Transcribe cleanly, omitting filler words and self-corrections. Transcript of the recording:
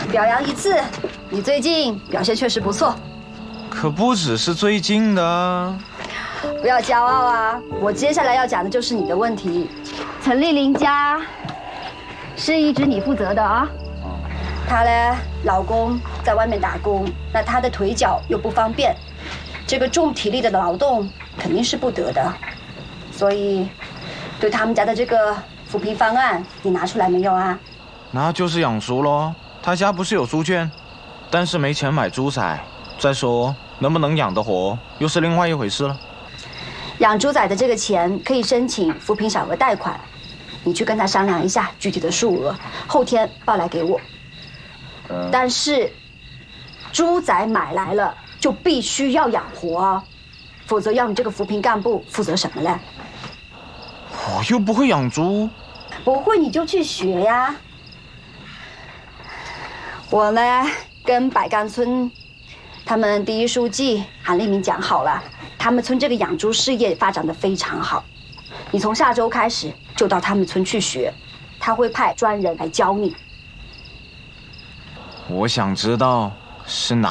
表扬一次，你最近表现确实不错。 可不只是最近的。 不要骄傲啊！我接下来要讲的就是你的问题。陈丽玲家是一直你负责的啊。她呢，老公在外面打工，那她的腿脚又不方便，这个重体力的劳动肯定是不得的。所以，对他们家的这个扶贫方案，你拿出来没有啊？ 那就是养猪咯。他家不是有猪圈，但是没钱买猪仔。再说，能不能养得活，又是另外一回事了。 养猪仔的这个钱可以申请扶贫小额贷款，你去跟他商量一下具体的数额，后天报来给我。但是，猪仔买来了就必须要养活啊，否则要你这个扶贫干部负责什么嘞？ 我又不会养猪。 不会你就去学呀。我呢，跟百干村他们第一书记韩立明讲好了，他们村这个养猪事业发展得非常好。你从下周开始就到他们村去学，他会派专人来教你。 我想知道是哪